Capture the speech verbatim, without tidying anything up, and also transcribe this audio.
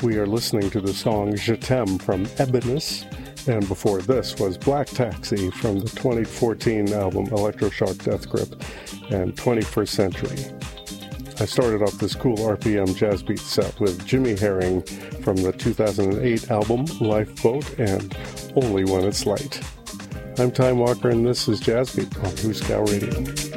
We are listening to the song Je T'aime from Ebenus, and before this was Black Taxi from the twenty fourteen album Electroshock Death Grip and twenty-first Century. I started off this cool R P M jazz beat set with Jimmy Herring from the two thousand eight album Lifeboat and Only When It's Light. I'm Time Walker, and this is Jazz Beat on Hooskow Radio.